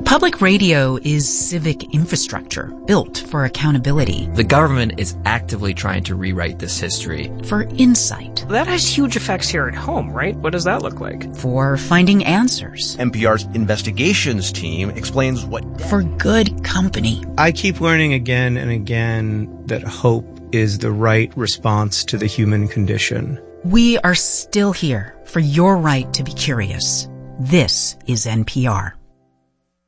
Public radio is civic infrastructure built for accountability. The government is actively trying to rewrite this history. For insight. That has huge effects here at home, right? What does that look like? For finding answers. NPR's investigations team explains what... For good company. I keep learning again and again that hope is the right response to the human condition. We are still here for your right to be curious. This is NPR.